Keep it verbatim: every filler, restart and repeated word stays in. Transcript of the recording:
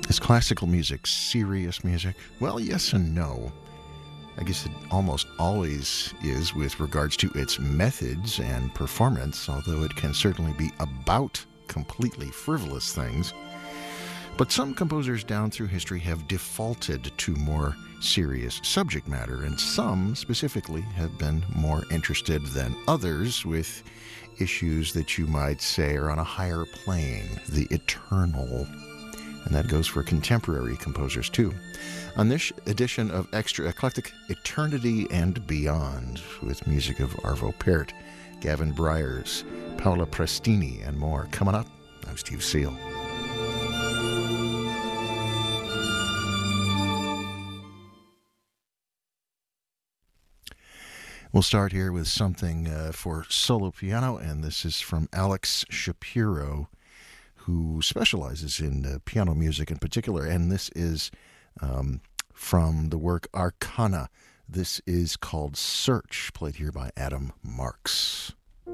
Is classical music serious music? Well, yes and no. I guess it almost always is with regards to its methods and performance, although it can certainly be about completely frivolous things. But some composers down through history have defaulted to more serious subject matter, and some specifically have been more interested than others with issues that you might say are on a higher plane, the eternal. And that goes for contemporary composers, too. On this edition of Extra Eclectic, Eternity and Beyond, with music of Arvo Pärt, Gavin Bryars, Paola Prestini, and more. Coming up, I'm Steve Seal. We'll start here with something uh, for solo piano, and this is from Alex Shapiro, who specializes in uh, piano music in particular, and this is um, from the work Arcana. This is called Search, played here by Adam Marks.